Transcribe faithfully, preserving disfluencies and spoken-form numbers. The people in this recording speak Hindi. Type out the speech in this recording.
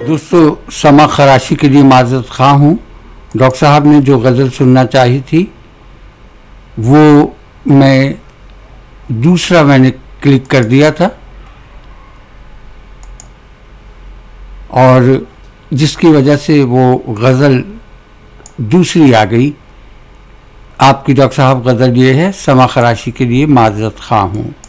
दोस्तों, समा खराशी के लिए माजरत खा हूँ। डॉक्टर साहब ने जो गज़ल सुनना चाही थी वो मैं दूसरा मैंने क्लिक कर दिया था और जिसकी वजह से वो गज़ल दूसरी आ गई। आपकी डॉक्टर साहब गज़ल ये है, समा खराशी के लिए माजरत खा हूँ।